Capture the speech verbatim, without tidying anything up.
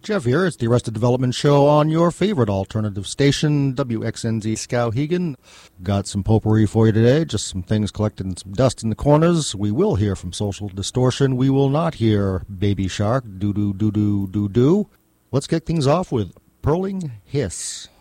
Jeff here. It's the Arrested Development Show on your favorite alternative station, W X N Z Skowhegan. Got some potpourri for you today, just some things collected and some dust in the corners. We will hear from Social Distortion. We will not hear Baby Shark, doo-doo, doo-doo, doo-doo. Let's kick things off with Purling Hiss.